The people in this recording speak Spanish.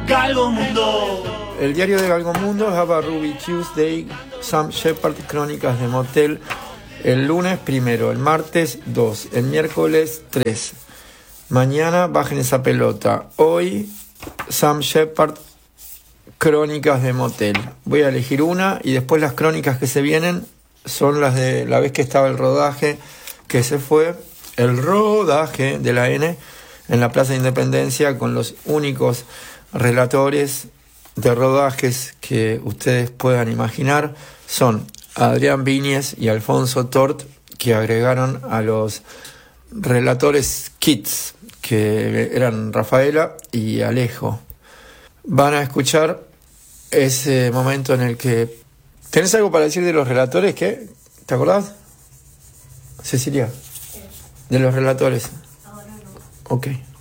Galgomundo. El diario de Galgomundo, Java Ruby Tuesday, Sam Shepard, Crónicas de Motel. El lunes 1, el martes 2, el miércoles 3. Mañana bajen esa pelota. Hoy Sam Shepard, Crónicas de Motel. Voy a elegir una y después las crónicas que se vienen son las de la vez que estaba el rodaje, que se fue el rodaje de la N en la Plaza de Independencia con los únicos relatores de rodajes que ustedes puedan imaginar. Son Adrián Viñez y Alfonso Tort, que agregaron a los relatores Kids, que eran Rafaela y Alejo. Van a escuchar ese momento en el que... ¿Tenés algo para decir de los relatores? ¿Qué? ¿Te acordás? Cecilia. De los relatores. Ahora no. Ok.